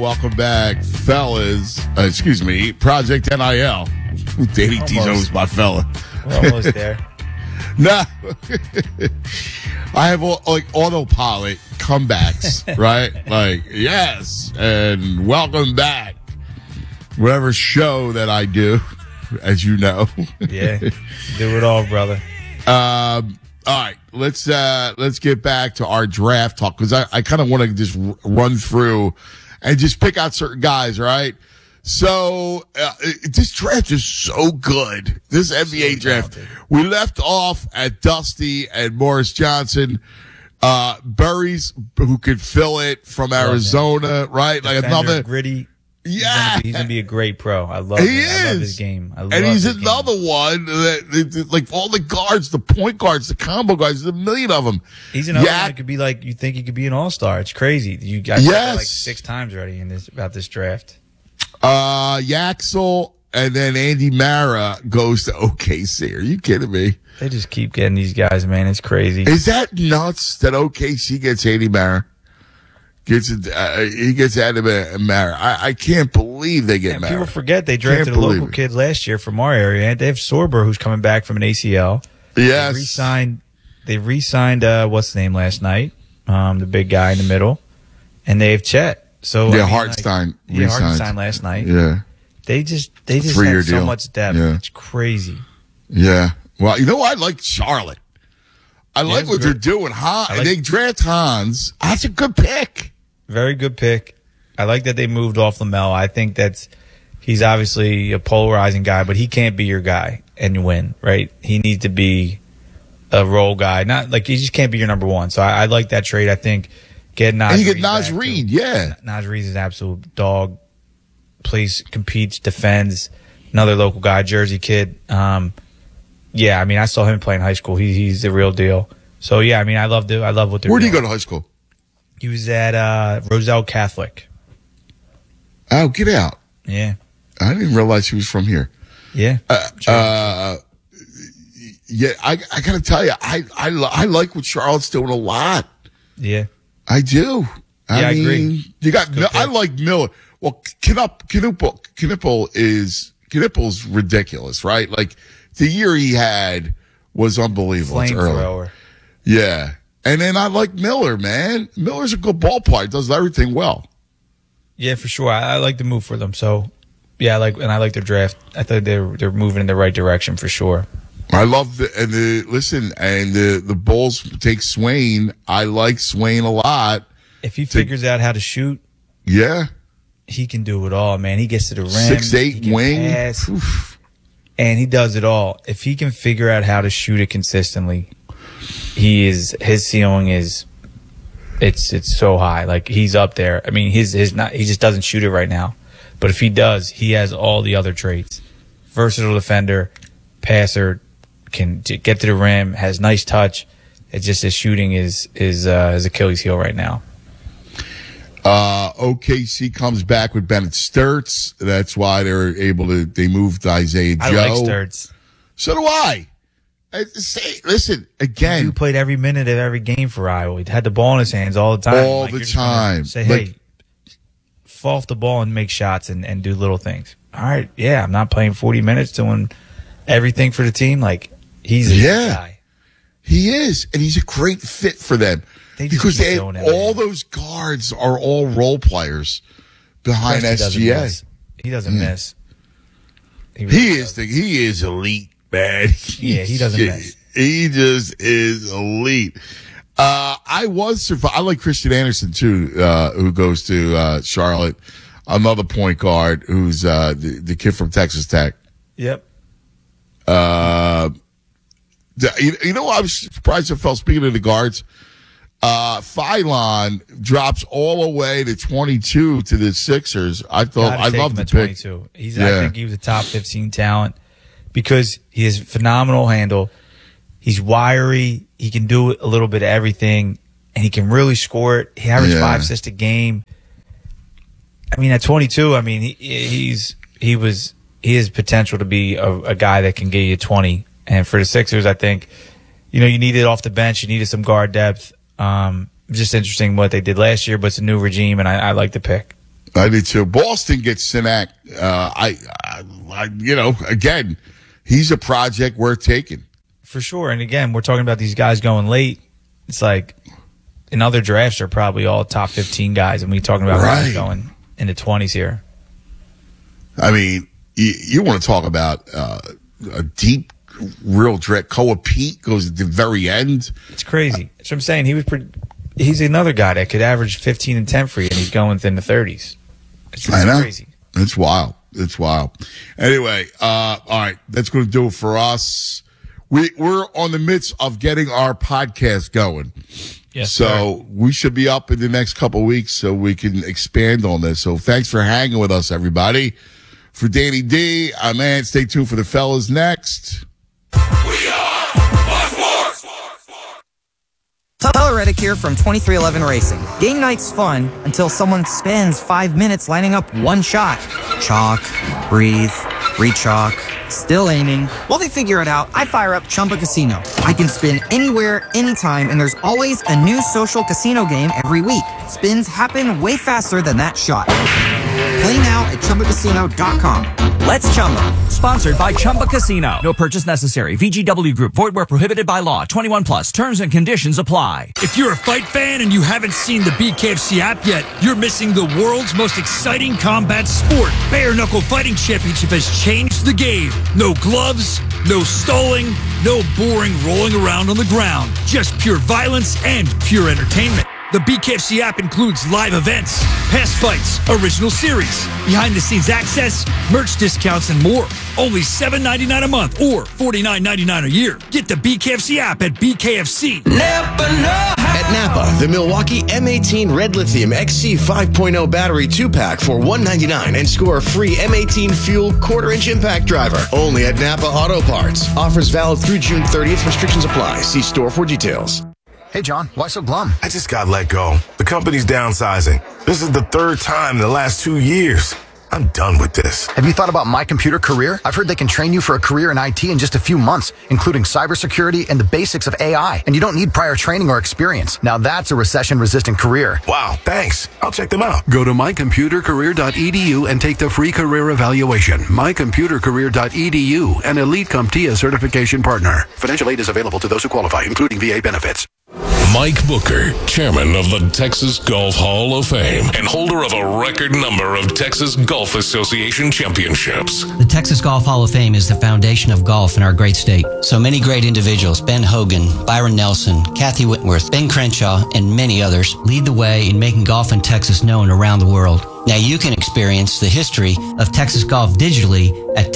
welcome back, fellas. Excuse me, Project NIL. Danny Tito's my fella. We're almost there. No, I have autopilot comebacks, right? Like, yes, and welcome back. Whatever show that I do, as you know. Yeah, do it all, brother. All right, let's get back to our draft talk because I kind of want to just run through and just pick out certain guys, right? So this draft is so good. This NBA draft. We left off at Dusty and Morris Johnson. Burries, who could fill it from Arizona, right? Defender, like another gritty. Yeah, he's gonna be a great pro. I love he him. is. I love his game. And he's another one that, like all the guards, the point guards, the combo guards, there's a million of them. He's another one that could be like, you think he could be an all-star. It's crazy. You guys said like 6 times already about this draft. Yaxel and then Andy Mara goes to OKC. Are you kidding me? They just keep getting these guys, man. It's crazy. Is that nuts that OKC gets Andy Mara? He gets Andy Mara. I can't believe they get Mara. People forget they drafted a local kid last year from our area. They have Sorber, who's coming back from an ACL. Yes. They re-signed what's the name last night? The big guy in the middle. And they have Chet. So yeah, Hartenstein. Hartenstein last night. Yeah. They just have so much depth. Yeah. It's crazy. Yeah. Well, you know, I like Charlotte. I like what they're doing. They draft Hans. That's a good pick. Very good pick. I like that they moved off LaMelo. I think he's obviously a polarizing guy, but he can't be your guy and win, right? He needs to be a role guy. Not like he just can't be your number one. So I like that trade. I think get Naz. And you get Naz Reid, yeah. Naz Reid is an absolute dog. Plays, competes, defends. Another local guy, Jersey kid. Yeah, I mean, I saw him play in high school. He's the real deal. So yeah, I mean, I love what they're doing. Where did he go to high school? He was at Roselle Catholic. Oh, get out! Yeah, I didn't realize he was from here. Yeah, yeah. I got to tell you, I like what Charlotte's doing a lot. Yeah, I do. I agree. You got. I like Miller. Well, Knipple's ridiculous, right? Like the year he had was unbelievable. Flamethrower. Yeah. And then I like Miller, man. Miller's a good ball player. Does everything well. Yeah, for sure. I like the move for them. So, yeah, I like their draft. I thought they're moving in the right direction for sure. I love the Bulls take Swain. I like Swain a lot. If he figures out how to shoot, yeah, he can do it all, man. He gets to the rim, 6'8" wing, pass, and he does it all. If he can figure out how to shoot it consistently. His ceiling is it's so high. Like he's up there. I mean, he just doesn't shoot it right now. But if he does, he has all the other traits. Versatile defender, passer, can get to the rim, has nice touch. It's just his shooting is his Achilles heel right now. OKC comes back with Bennett Sturts. That's why they moved Isaiah Joe. I like Sturts. So do I. Listen, again. He played every minute of every game for Iowa. He had the ball in his hands all the time. All the time. Say, hey, fall off the ball and make shots and do little things. All right, yeah, I'm not playing 40 minutes doing everything for the team. Like, he's a guy. He is, and he's a great fit for them. Because all those guards are all role players behind SGA. He doesn't miss. He is elite. Man. Yeah, he doesn't miss. He just is elite. I like Christian Anderson too, who goes to Charlotte. Another point guard who's the kid from Texas Tech. Yep. I was surprised I felt, speaking of the guards, Philon drops all the way to 22 to the Sixers. I love the pick. 22. I think he was a top 15 talent. Because he has phenomenal handle. He's wiry. He can do a little bit of everything. And he can really score it. He averaged 5 assists a game. I mean, at 22, I mean, he has potential to be a guy that can get you 20. And for the Sixers, I think, you needed off the bench. You needed some guard depth. Just interesting what they did last year, but it's a new regime, and I like the pick. I did too. Boston gets Sinek. Again, he's a project worth taking. For sure. And again, we're talking about these guys going late. It's like in other drafts, they're probably all top 15 guys, and we're talking about guys going in the 20s here. I mean, you want to talk about a deep, real draft. Koa Pete goes at the very end. It's crazy. That's what I'm saying. He's another guy that could average 15 and 10 for you, and he's going within the 30s. It's crazy. It's wild. It's wild. Anyway, all right, that's going to do it for us. We're on the midst of getting our podcast going. Yes, so we should be up in the next couple of weeks so we can expand on this. So thanks for hanging with us, everybody. For Danny D, I'm Ant. Stay tuned for the fellas next. We are Sports. Tyler Reddick here from 2311 Racing. Game night's fun until someone spends 5 minutes lining up one shot. Chalk, breathe, re-chalk, still aiming. While they figure it out, I fire up Chumba Casino. I can spin anywhere, anytime, and there's always a new social casino game every week. Spins happen way faster than that shot. Play now at ChumbaCasino.com. Let's Chumba. Sponsored by Chumba Casino. No purchase necessary. VGW Group. Void where prohibited by law. 21 plus. Terms and conditions apply. If you're a fight fan and you haven't seen the BKFC app yet, you're missing the world's most exciting combat sport. Bare Knuckle Fighting Championship has changed the game. No gloves, no stalling, no boring rolling around on the ground. Just pure violence and pure entertainment. The BKFC app includes live events, past fights, original series, behind-the-scenes access, merch discounts, and more. Only $7.99 a month or $49.99 a year. Get the BKFC app at BKFC. At Napa, the Milwaukee M18 Red Lithium XC 5.0 battery 2-pack for $199 and score a free M18 Fuel quarter-inch impact driver. Only at Napa Auto Parts. Offers valid through June 30th. Restrictions apply. See store for details. Hey, John, why so glum? I just got let go. The company's downsizing. This is the third time in the last 2 years. I'm done with this. Have you thought about My Computer Career? I've heard they can train you for a career in IT in just a few months, including cybersecurity and the basics of AI. And you don't need prior training or experience. Now that's a recession-resistant career. Wow, thanks. I'll check them out. Go to mycomputercareer.edu and take the free career evaluation. mycomputercareer.edu, an Elite CompTIA certification partner. Financial aid is available to those who qualify, including VA benefits. Mike Booker, chairman of the Texas Golf Hall of Fame and holder of a record number of Texas Golf Association championships. The Texas Golf Hall of Fame is the foundation of golf in our great state. So many great individuals, Ben Hogan, Byron Nelson, Kathy Whitworth, Ben Crenshaw, and many others, lead the way in making golf in Texas known around the world. Now you can experience the history of Texas golf digitally at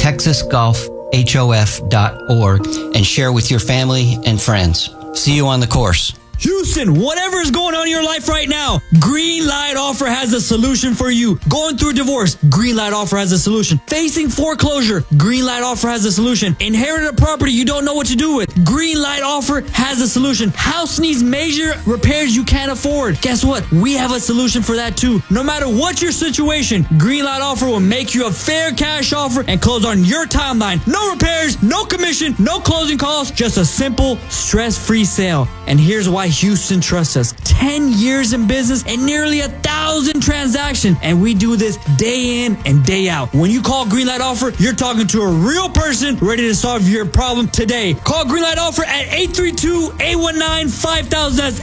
texasgolfhof.org and share with your family and friends. See you on the course. Houston, whatever is going on in your life right now, Green Light Offer has a solution for you. Going through a divorce, Green Light Offer has a solution. Facing foreclosure, Green Light Offer has a solution. Inherited a property you don't know what to do with, Green Light Offer has a solution. House needs major repairs you can't afford. Guess what? We have a solution for that too. No matter what your situation, Green Light Offer will make you a fair cash offer and close on your timeline. No repairs, no commission, no closing costs, just a simple, stress-free sale. And here's why Houston trusts us. 10 years in business and nearly 1,000 transactions. And we do this day in and day out. When you call Greenlight Offer, you're talking to a real person ready to solve your problem today. Call Greenlight Offer at 832-819-5000. That's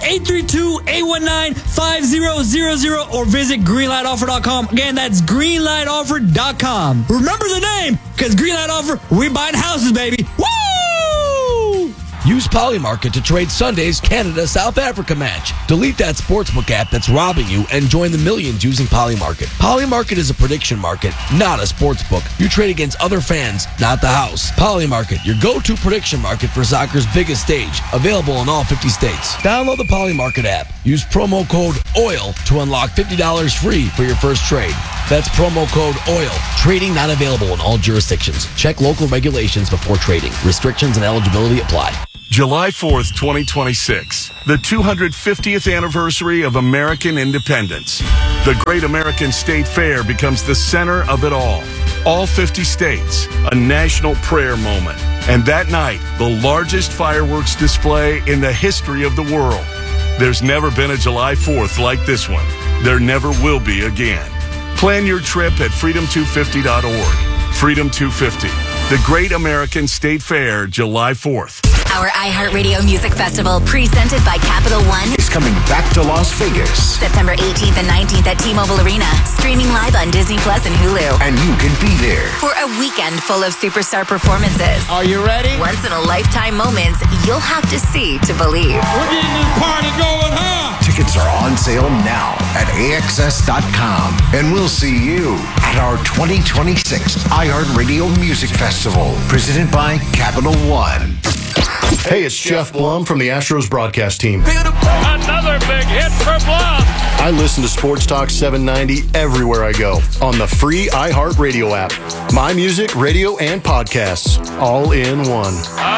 832-819-5000 or visit greenlightoffer.com. Again, that's greenlightoffer.com. Remember the name, because Greenlight Offer, we buying houses, baby. Woo! Use Polymarket to trade Sunday's Canada-South Africa match. Delete that sportsbook app that's robbing you and join the millions using Polymarket. Polymarket is a prediction market, not a sportsbook. You trade against other fans, not the house. Polymarket, your go-to prediction market for soccer's biggest stage. Available in all 50 states. Download the Polymarket app. Use promo code OIL to unlock $50 free for your first trade. That's promo code OIL. Trading not available in all jurisdictions. Check local regulations before trading. Restrictions and eligibility apply. July 4th, 2026, the 250th anniversary of American independence. The Great American State Fair becomes the center of it all. All 50 states, a national prayer moment. And that night, the largest fireworks display in the history of the world. There's never been a July 4th like this one. There never will be again. Plan your trip at freedom250.org. Freedom 250, the Great American State Fair, July 4th. Our iHeartRadio Music Festival, presented by Capital One, is coming back to Las Vegas. September 18th and 19th at T-Mobile Arena. Streaming live on Disney Plus and Hulu. And you can be there for a weekend full of superstar performances. Are you ready? Once-in-a-lifetime moments you'll have to see to believe. We're getting this party going, huh? Tickets are on sale now at AXS.com. And we'll see you at our 2026 iHeartRadio Music Festival, presented by Capital One. Hey, it's Jeff Blum from the Astros broadcast team. Another big hit for Blum. I listen to Sports Talk 790 everywhere I go on the free iHeartRadio app. My music, radio, and podcasts all in one.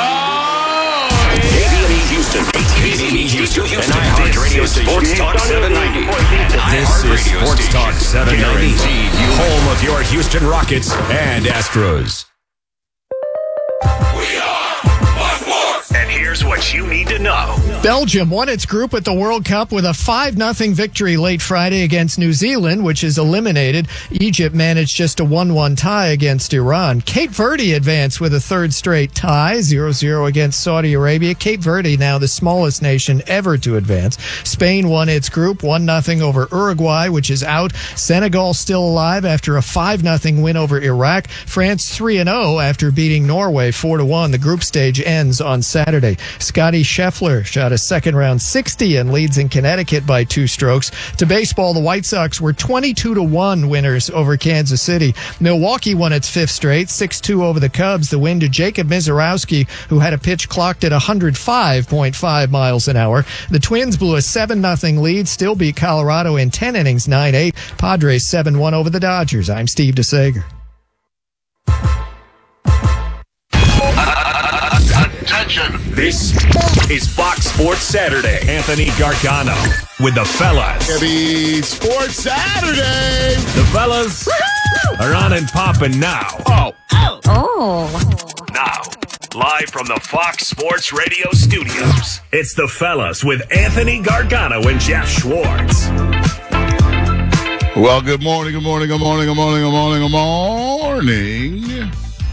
KBME Houston. KBME Houston. And iHeartRadio Sports Talk 790. This is Sports Talk 790, home of your Houston Rockets and Astros. And here's what you need to know. Belgium won its group at the World Cup with a 5-0 victory late Friday against New Zealand, which is eliminated. Egypt managed just a 1-1 tie against Iran. Cape Verde advanced with a third straight tie, 0-0 against Saudi Arabia. Cape Verde now the smallest nation ever to advance. Spain won its group 1-0 over Uruguay, which is out. Senegal still alive after a 5-0 win over Iraq. France 3-0 after beating Norway 4-1. The group stage ends on Saturday. Scotty Scheffler shot a second-round 60 and leads in Connecticut by 2 strokes. To baseball, the White Sox were 22-1 winners over Kansas City. Milwaukee won its 5th straight, 6-2 over the Cubs. The win to Jacob Mizorowski, who had a pitch clocked at 105.5 miles an hour. The Twins blew a 7-0 lead, still beat Colorado in 10 innings, 9-8. Padres 7-1 over the Dodgers. I'm Steve DeSager. Attention. This is Fox Sports Saturday. Anthony Gargano with the fellas. Happy Sports Saturday. The fellas are on and popping now. Now, live from the Fox Sports Radio studios, it's the fellas with Anthony Gargano and Jeff Schwartz. Well, good morning, good morning, good morning, good morning, good morning, good morning.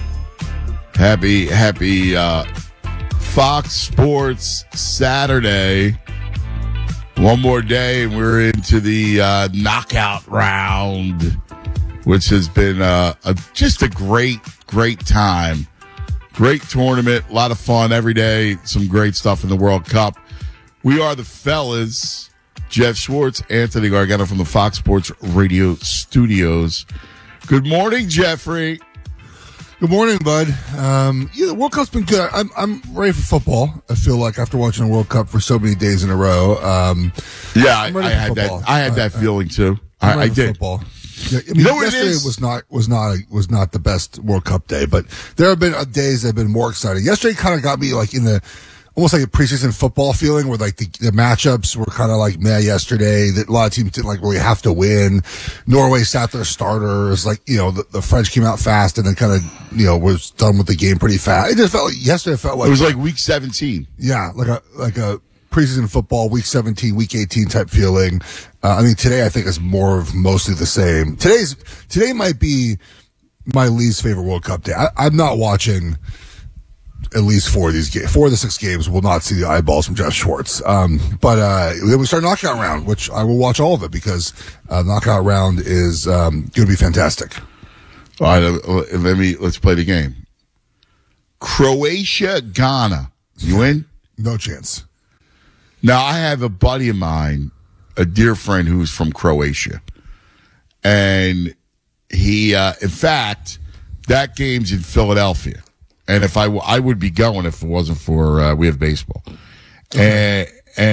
Happy Fox Sports Saturday. One more day, and we're into the knockout round, which has been just a great time. Great tournament, a lot of fun every day, some great stuff in the World Cup. We are the fellas, Jeff Schwartz, Anthony Gargano from the Fox Sports Radio studios. Good morning, Jeffrey. Good morning, bud. The World Cup's been good. I'm ready for football. I feel like after watching the World Cup for so many days in a row. I had that feeling too. I did. Football. Yeah, I mean, yesterday was not the best World Cup day, but there have been days that have been more exciting. Yesterday kind of got me like in the almost like a preseason football feeling, where like the matchups were kind of like meh yesterday. That a lot of teams didn't like really have to win. Norway sat their starters, like the French came out fast and then kind of was done with the game pretty fast. It just felt like yesterday felt like it was like week 17. Yeah, like a preseason football week 17, week 18 type feeling. I think today is more of mostly the same. Today might be my least favorite World Cup day. I'm not watching at least 4 of these games. 4 of the 6 games will not see the eyeballs from Jeff Schwartz. But then we start knockout round, which I will watch all of it because knockout round is going to be fantastic. All right, let's play the game. Croatia, Ghana. You in? No chance. Now, I have a buddy of mine, a dear friend who's from Croatia. And he, in fact, that game's in Philadelphia. And if I would be going if it wasn't for, we have baseball. Okay.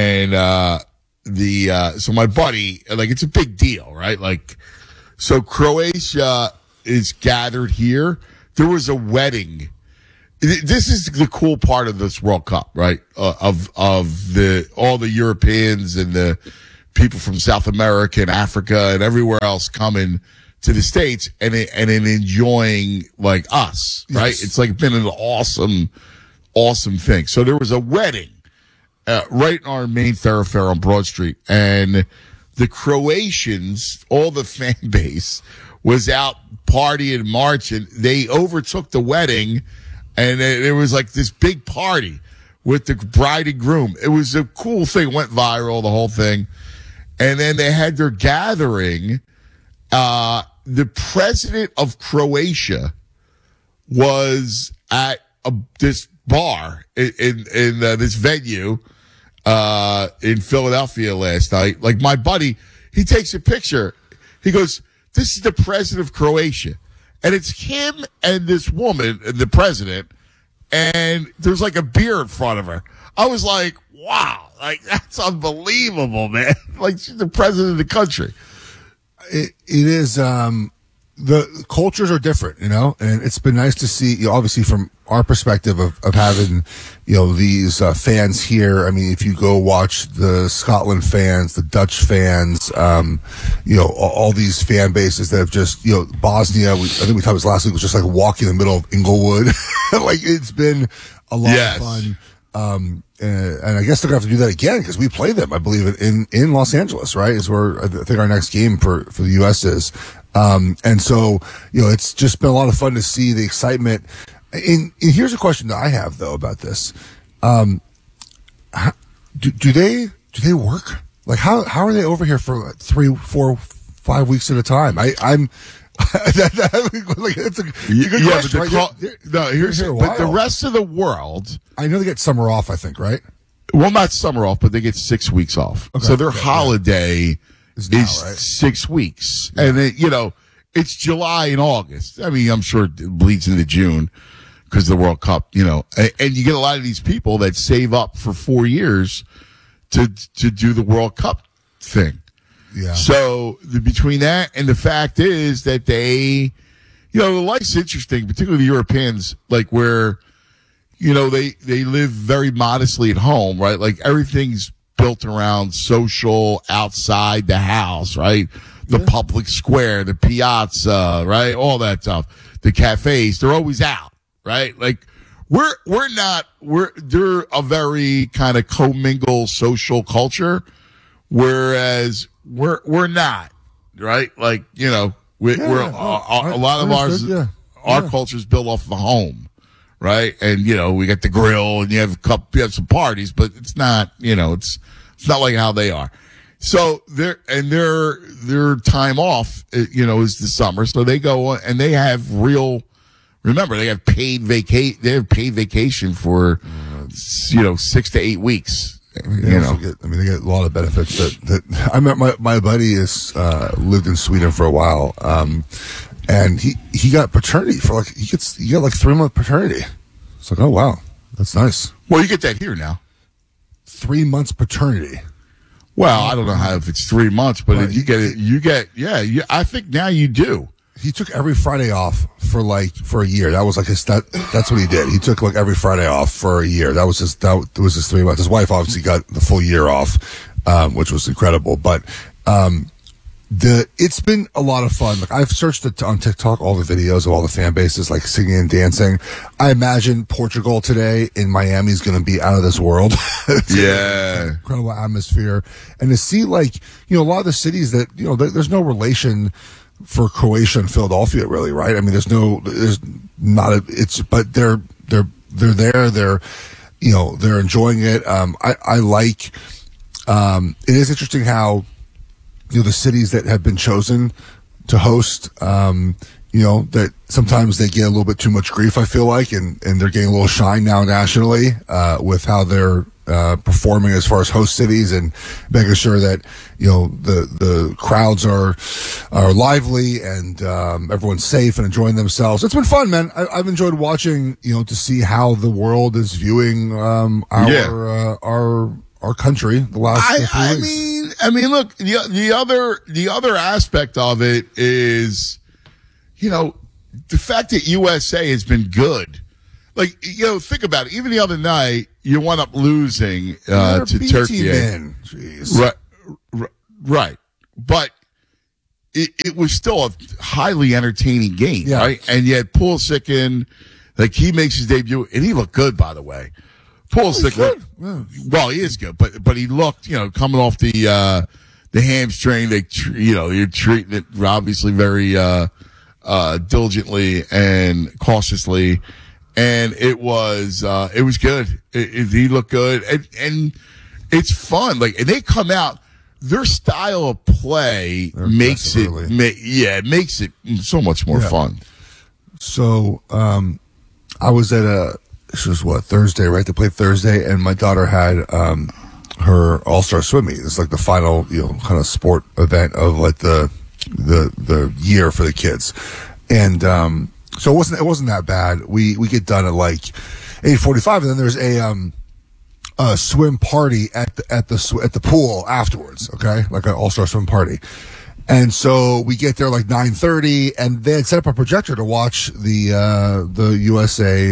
So my buddy, like, it's a big deal, right? Like, so Croatia is gathered here. There was a wedding. This is the cool part of this World Cup, right? Of all the Europeans and the people from South America and Africa and everywhere else coming to the States and enjoying like us, right? Yes. It's like been an awesome thing. So there was a wedding right in our main thoroughfare on Broad Street, and the Croatians, all the fan base was out partying, marching. They overtook the wedding, and there was like this big party with the bride and groom. It was a cool thing. Went viral, the whole thing. And then they had their gathering. The president of Croatia was at this bar in this venue in Philadelphia last night. Like, my buddy, he takes a picture. He goes, "This is the president of Croatia." And it's him and this woman, the president, and there's like a beer in front of her. I was like, wow, like, that's unbelievable, man. Like, she's the president of the country. It is, the cultures are different, you know, and it's been nice to see, obviously from our perspective of having, these fans here. I mean, if you go watch the Scotland fans, the Dutch fans, all these fan bases that have just, Bosnia, I think we talked about last week, was just like walking in the middle of Inglewood. Like, it's been a lot of fun. And I guess they're going to have to do that again because we play them, I believe, in Los Angeles, right? Is where I think our next game for the U.S. is. And so, it's just been a lot of fun to see the excitement. And here's a question that I have though about this. Do they work? Like, how are they over here for 3, 4, 5 weeks at a time? I'm like, it's a good question, right? But the rest of the world, I know they get summer off, I think, right? Well, not summer off, but they get 6 weeks off. Okay, so their holiday is 6 weeks. Yeah. And then, it's July and August. I mean, I'm sure it bleeds into June because of the World Cup, and you get a lot of these people that save up for 4 years to do the World Cup thing. Yeah. So between that and the fact is that they, life's interesting, particularly the Europeans, like where, they live very modestly at home, right? Like everything's built around social outside the house, right? The public square, the piazza, right? All that stuff. The cafes, they're always out, right? Like they're a very kind of commingle social culture, whereas we're not, right? Like, we're a lot of our culture's built off of a home, right? And, we got the grill and you have some parties, but it's not, it's not like how they are. So their time off, is the summer. So they go and they have remember, they have paid vacation for, 6 to 8 weeks. They get a lot of benefits that I met my buddy is, lived in Sweden for a while. And he got paternity for he got like 3-month paternity. It's like, oh wow, that's nice. Well, you get that here now. 3 months paternity. Well, I don't know if it's 3 months, but you get it. I think now you do. He took every Friday off for a year. That was like that's what he did. He took like every Friday off for a year. That was his 3 months. His wife obviously got the full year off, which was incredible. But, it's been a lot of fun. Like, I've searched on TikTok all the videos of all the fan bases, like singing and dancing. I imagine Portugal today in Miami is going to be out of this world. Yeah. Incredible atmosphere. And to see a lot of the cities that, there's no relation for Croatia and Philadelphia, really, right? I mean, but they're there. They're enjoying it. I like, it is interesting how, the cities that have been chosen to host, that sometimes they get a little bit too much grief, I feel like, and they're getting a little shine now nationally, with how they're, performing as far as host cities and making sure that, the crowds are lively and, everyone's safe and enjoying themselves. It's been fun, man. I've enjoyed watching, to see how the world is viewing, our country the last few weeks. I mean, look, the other aspect of it is, the fact that USA has been good. Like, think about it. Even the other night, you wound up losing to Turkey. Jeez. Right. But it was still a highly entertaining game, right? And yet Pulisic, like, he makes his debut, and he looked good, by the way. Pulisic, well, he is good, but he looked, coming off the the hamstring. You're treating it obviously very diligently and cautiously, and it was good. He looked good, and it's fun. Like, and they come out. Their style of play makes it so much more fun. So, I was at this was Thursday, right? They played Thursday, and my daughter had her All-Star Swim Meet. It's like the final, kind of sport event of like the year for the kids, and so it wasn't that bad. We get done at like 8:45, and then there's a swim party at the pool afterwards. Okay, like an all-star swim party, and so we get there like 9:30, and they had set up a projector to watch the USA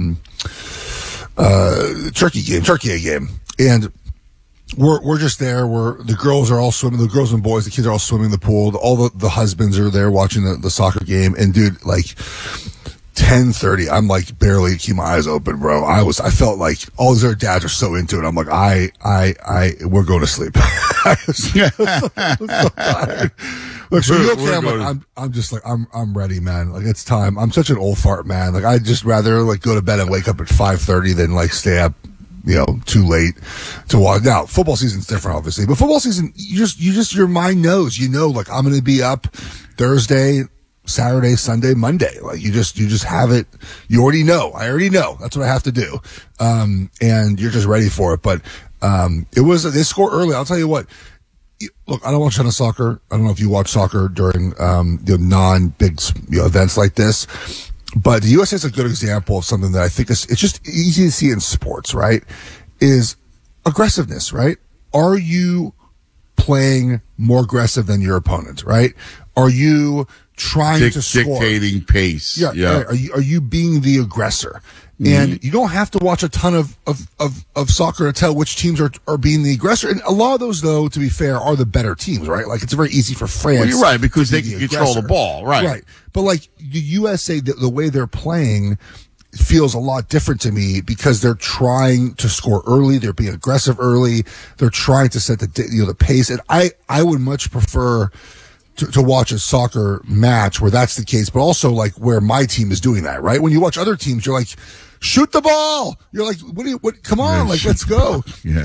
Turkey game, and we're just there. The girls are all swimming. The girls and boys, the kids are all swimming in the pool. All the husbands are there watching the soccer game, and dude, like 10:30, I'm like barely keep my eyes open, bro. I felt like all these other dads are so into it. I'm like, we're going to sleep. I was so tired. Look, so you okay? I'm just like, I'm ready, man. Like, it's time. I'm such an old fart, man. Like, I'd just rather like go to bed and wake up at 5:30 than like stay up, too late to watch. Now, football season's different, obviously, but football season, your mind knows, like, I'm going to be up Thursday, Saturday, Sunday, Monday. Like, you just have it. You already know. I already know. That's what I have to do. And you're just ready for it. But, they score early. I'll tell you what. Look, I don't watch a ton of soccer. I don't know if you watch soccer during, non-big, events like this. But the USA is a good example of something that I think it's just easy to see in sports, right? Is aggressiveness, right? Are you playing more aggressive than your opponent, right? Are you trying to score? Dictating pace. Yeah. Right. Are you being the aggressor? And you don't have to watch a ton of soccer to tell which teams are being the aggressor. And a lot of those, though, to be fair, are the better teams, right? Like, it's very easy for France. Well, you're right, because they can control the ball, right? Right. But like the USA, the way they're playing feels a lot different to me because they're trying to score early. They're being aggressive early. They're trying to set the pace. And I would much prefer to watch a soccer match where that's the case, but also like where my team is doing that, right? When you watch other teams, you're like, shoot the ball. You're like, come on, like, let's go.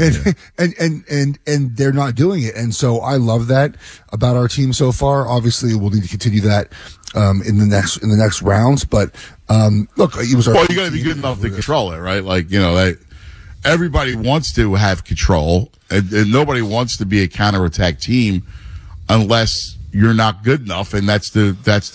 And they're not doing it. And so I love that about our team so far. Obviously we'll need to continue that, in the next rounds, but, look, it was you gotta be good enough to control it, right? Like, everybody wants to have control and nobody wants to be a counterattack team unless you're not good enough, and that's the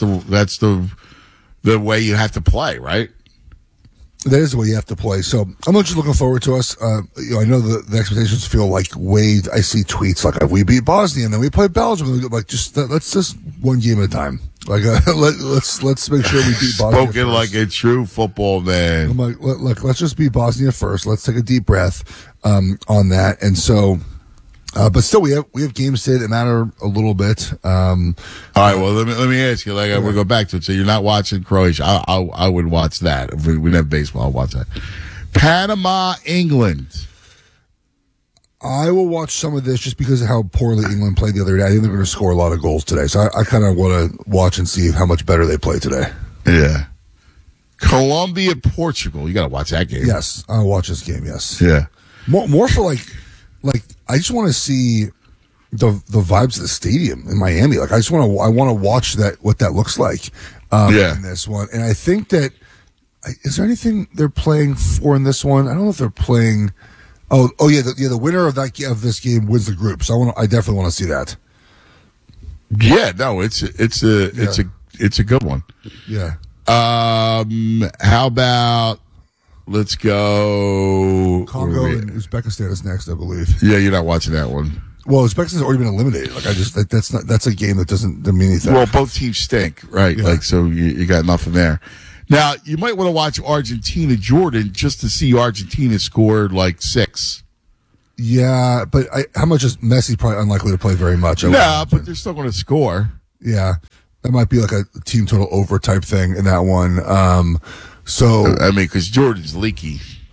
way you have to play, right? That is the way you have to play. So I'm just looking forward to us. I know the expectations feel like Wade. I see tweets like, we beat Bosnia and then we play Belgium. Like, let's just one game at a time. Like, let's make sure we beat Bosnia. Spoken first. Like a true football man. I'm like, look, let's just beat Bosnia first. Let's take a deep breath on that. And so. But still, we have games today that matter a little bit. All right. Well, let me ask you. Like, we'll go back to it. So you're not watching Croatia. I would watch that. If we didn't have baseball, I'll watch that. Panama, England. I will watch some of this just because of how poorly England played the other day. I think they're going to score a lot of goals today. So I kind of want to watch and see how much better they play today. Yeah. Colombia, Portugal. You got to watch that game. Yes, I'll watch this game. Yes. Yeah. More for like I just want to see the vibes of the stadium in Miami. Like, I want to watch what that looks like in this one. And I think that is there anything they're playing for in this one? I don't know if they're playing. Oh yeah, the winner of this game wins the group. So I definitely want to see that. Yeah, no, it's a good one. Yeah. How about? Let's go. Congo and Uzbekistan is next, I believe. Yeah, you're not watching that one. Well, Uzbekistan's already been eliminated. Like, that's a game that doesn't mean anything. Well, both teams stink, right? Yeah. Like, so you got nothing there. Now, you might want to watch Argentina, Jordan, just to see Argentina scored like 6. Yeah, but how much is Messi? Probably unlikely to play very much. No, but they're still going to score. Yeah, that might be like a team total over type thing in that one. So I mean, because Jordan's leaky.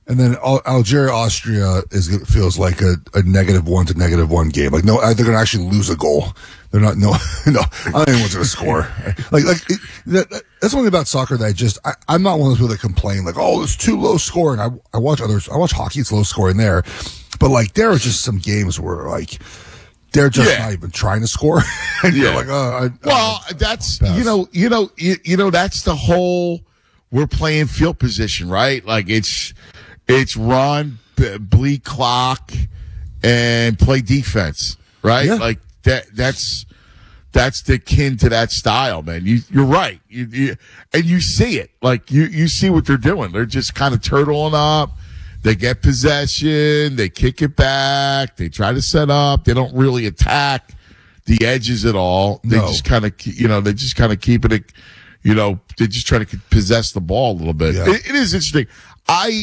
And then Algeria, Austria feels like a -1 to -1 game. Like, no, they're going to actually lose a goal. They're not, no, I don't think anyone's going to score. That's one thing about soccer that I'm not one of those people that complain, like, oh, it's too low scoring. I watch hockey, it's low scoring there. But, like, there are just some games where, like, they're just not even trying to score. And you're like, that's, that's the whole, we're playing field position, right? Like, it's run, bleed clock, and play defense, right? Yeah. Like, that's the kin to that style, man. You're right. And you see it. Like, you see what they're doing. They're just kind of turtling up. They get possession. They kick it back. They try to set up. They don't really attack the edges at all. They just kind of, they just kind of keep it, they just try to possess the ball a little bit. Yeah. It is interesting. I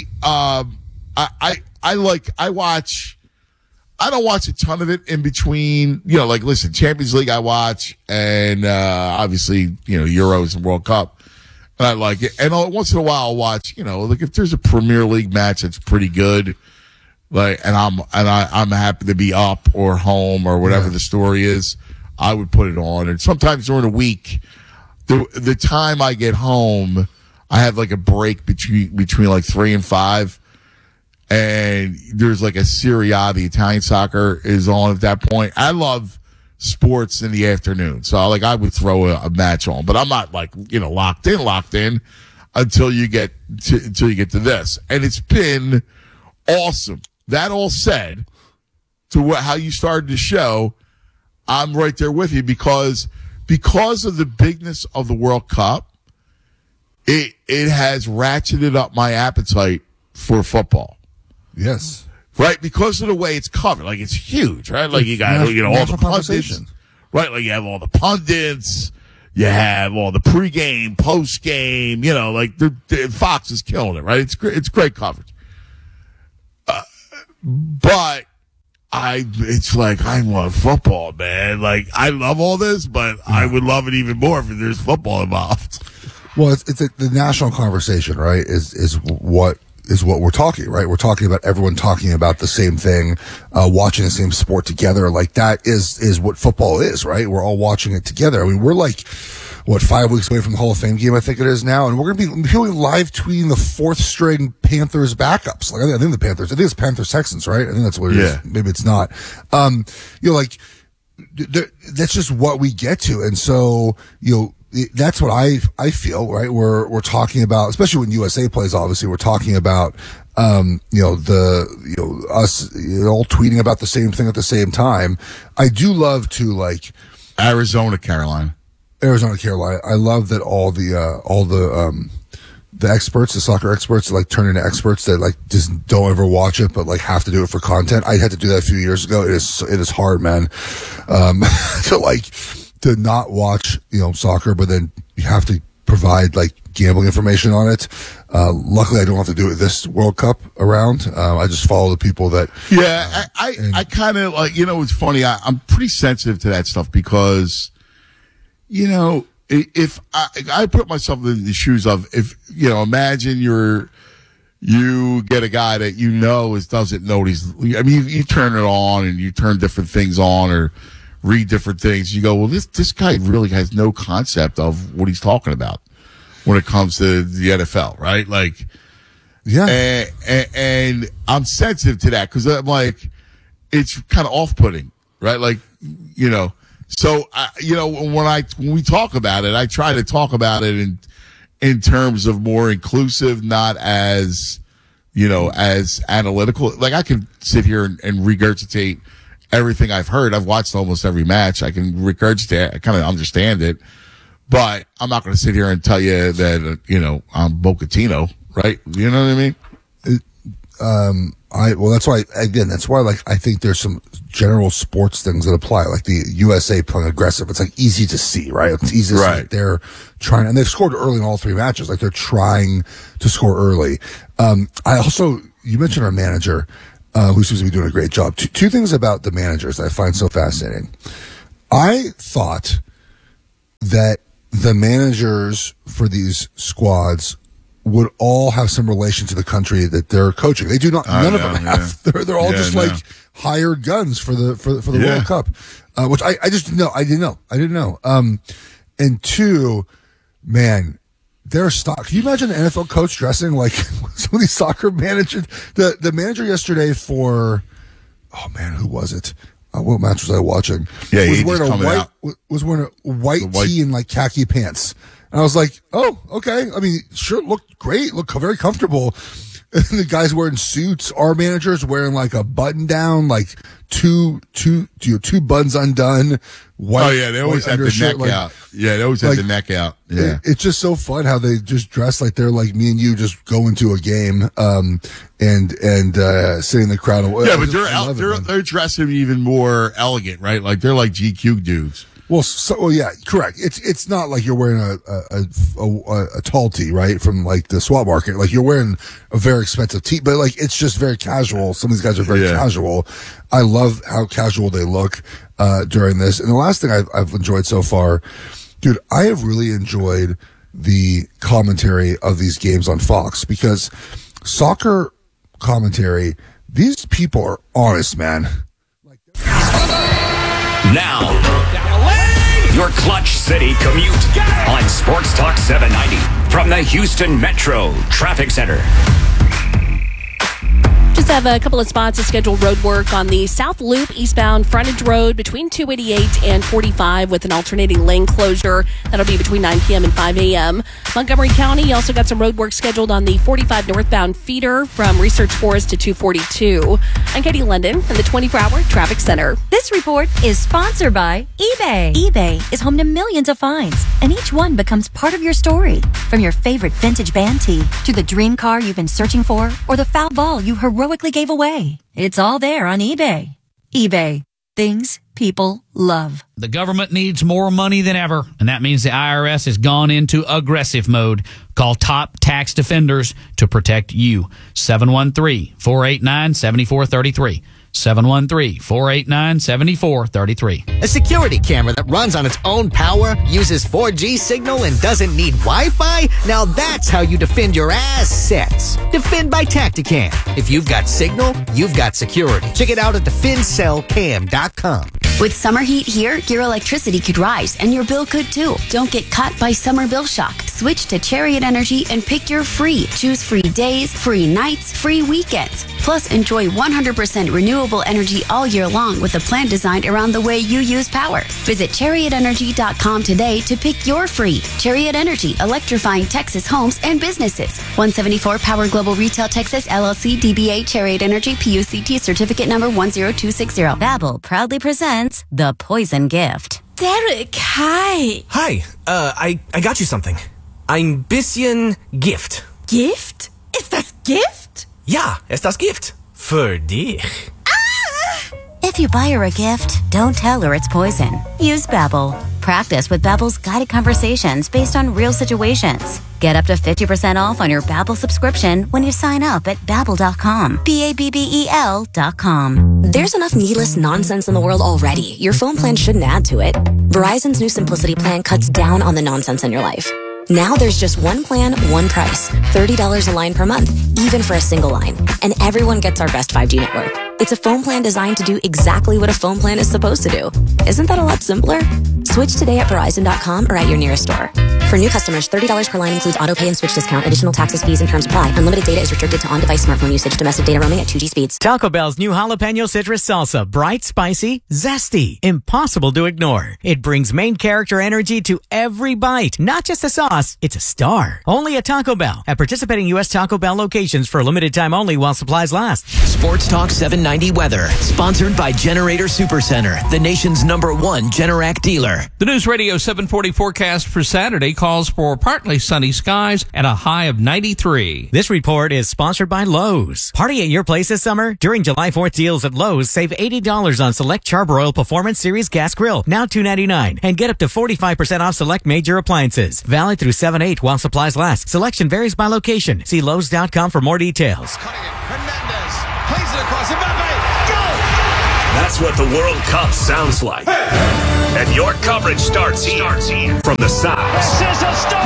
don't watch a ton of it in between, like, listen, Champions League I watch, and, obviously, Euros and World Cup, and I like it. And once in a while I'll watch, like, if there's a Premier League match that's pretty good, like, and I'm happy to be up or home or whatever the story is, I would put it on. And sometimes during the week, the time I get home, I have like a break between like 3 and 5. And there's like a Serie A, the Italian soccer is on at that point. I love sports in the afternoon. So I would throw a match on, but I'm not like, locked in until you get to this. And it's been awesome. That all said, to how you started the show, I'm right there with you because of the bigness of the World Cup, it has ratcheted up my appetite for football. Yes. Right? Because of the way it's covered. Like, it's huge, right? Like, you got, all the pundits. Right? Like, you have all the pundits. You have all the pregame, postgame, Fox is killing it, right? It's great coverage. But it's like, I love football, man. Like, I love all this, but I would love it even more if there's football involved. Well, it's the national conversation, right? Is what we're talking, right? We're talking about everyone talking about the same thing, watching the same sport together. Like, that is what football is, right? We're all watching it together. I mean, we're like, 5 weeks away from the Hall of Fame game, I think it is now, and we're going to be people live tweeting the 4th string Panthers backups. Like, I think it's Panthers Texans, right? I think that's what it is. Maybe it's not. That's just what we get to. And so, that's what I feel, right? We're talking about, especially when USA plays, obviously, we're talking about, us, all tweeting about the same thing at the same time. I do love to, like, Arizona, Carolina. I love that all the experts, the soccer experts, like, turn into experts that, like, just don't ever watch it, but, like, have to do it for content. I had to do that a few years ago. It is hard, man. To not watch, soccer, but then you have to provide, like, gambling information on it. Luckily I don't have to do it this World Cup around. I just follow the people that. Yeah. I kind of, like, it's funny. I'm pretty sensitive to that stuff because, if I put myself in the shoes of, if, imagine you get a guy that doesn't know what he's, I mean, you turn it on and you turn different things on or read different things. You go, well, this guy really has no concept of what he's talking about when it comes to the NFL, right? Like, yeah. And I'm sensitive to that because I'm like, it's kind of off-putting, right? Like, so, when we talk about it, I try to talk about it in terms of more inclusive, not as, as analytical. Like, I can sit here and regurgitate everything I've heard. I've watched almost every match. I can regurgitate. I kind of understand it, but I'm not going to sit here and tell you that, I'm Bocatino, right? You know what I mean? That's why, like, I think there's some general sports things that apply, like the USA playing aggressive. It's, like, easy to see, right? It's easy to see that they're trying, and they've scored early in all 3 matches. Like, they're trying to score early. You mentioned our manager, who seems to be doing a great job. Two things about the managers that I find so fascinating. I thought that the managers for these squads would all have some relation to the country that they're coaching. They do not. None of them have. They're all just like hired guns for the World Cup, which I just didn't know. I didn't know. And two, man, their stock. Can you imagine an NFL coach dressing like some of these soccer managers? The manager yesterday for, oh man, who was it? What match was I watching? Yeah, was wearing a white tee and like khaki pants. And I was like, oh, okay. I mean, sure, looked great, looked very comfortable. And the guys wearing suits. Our manager's wearing like a button down, like two buttons undone. White, they always had the neck out. Yeah, they always had the neck out. Yeah, it's just so fun how they just dress like they're like me and you just go into a game, and sitting in the crowd. Yeah, but they're dressing even more elegant, right? Like they're like GQ dudes. Well, yeah, correct. It's not like you're wearing a tall tee, right, from like the swap market. Like you're wearing a very expensive tee, but like it's just very casual. Some of these guys are very casual. I love how casual they look during this. And the last thing I've enjoyed so far, dude, I have really enjoyed the commentary of these games on Fox, because soccer commentary, these people are honest, man. Now, your Clutch City commute on Sports Talk 790 from the Houston Metro Traffic Center. Just have a couple of spots of scheduled road work on the South Loop eastbound frontage road between 288 and 45 with an alternating lane closure. That'll be between 9 p.m. and 5 a.m. Montgomery County also got some road work scheduled on the 45 northbound feeder from Research Forest to 242. I'm Katie London in the 24-hour traffic center. This report is sponsored by eBay. eBay is home to millions of finds, and each one becomes part of your story. From your favorite vintage band tee to the dream car you've been searching for, or the foul ball you heroically gave away. It's all there on eBay. eBay. Things people love. The government needs more money than ever, and that means the IRS has gone into aggressive mode. Call Top Tax Defenders to protect you. 713-489-7433. 713-489-7433. A security camera that runs on its own power, uses 4G signal, and doesn't need Wi-Fi? Now that's how you defend your assets. Defend by Tacticam. If you've got signal, you've got security. Check it out at defendcellcam.com. With summer heat here, your electricity could rise and your bill could too. Don't get caught by summer bill shock. Switch to Chariot Energy and pick your free. Choose free days, free nights, free weekends. Plus, enjoy 100% renewable energy all year long with a plan designed around the way you use power. Visit ChariotEnergy.com today to pick your free. Chariot Energy, electrifying Texas homes and businesses. 174 Power Global Retail Texas, LLC, DBA Chariot Energy, PUCT, certificate number 10260. Babbel proudly presents The Poison Gift. Derek, hi. Hi, I got you something. Ein bisschen Gift. Gift? Ist das Gift? Ja, ist das Gift. Für dich. If you buy her a gift, don't tell her it's poison. Use Babbel. Practice with Babbel's guided conversations based on real situations. Get up to 50% off on your Babbel subscription when you sign up at Babbel.com. Babbel.com. There's enough needless nonsense in the world already. Your phone plan shouldn't add to it. Verizon's new Simplicity plan cuts down on the nonsense in your life. Now there's just one plan, one price. $30 a line per month, even for a single line. And everyone gets our best 5G network. It's a phone plan designed to do exactly what a phone plan is supposed to do. Isn't that a lot simpler? Switch today at Verizon.com or at your nearest store. For new customers, $30 per line includes autopay and switch discount. Additional taxes, fees, and terms apply. Unlimited data is restricted to on-device smartphone usage. Domestic data roaming at 2G speeds. Taco Bell's new jalapeno citrus salsa. Bright, spicy, zesty. Impossible to ignore. It brings main character energy to every bite. Not just a sauce, it's a star. Only at Taco Bell. At participating U.S. Taco Bell locations for a limited time only while supplies last. Sports Talk 790 weather. Sponsored by Generator Supercenter, the nation's #1 Generac dealer. The News Radio 740 forecast for Saturday calls for partly sunny skies and a high of 93. This report is sponsored by Lowe's. Party at your place this summer? During July 4th deals at Lowe's, save $80 on select Charbroil Performance Series gas grill, now $2.99, and get up to 45% off select major appliances. Valid through 7/8 while supplies last. Selection varies by location. See Lowe's.com for more details. Hernandez plays it across Mbappe. That's what the World Cup sounds like. And your coverage starts here. From the south This is astonishing.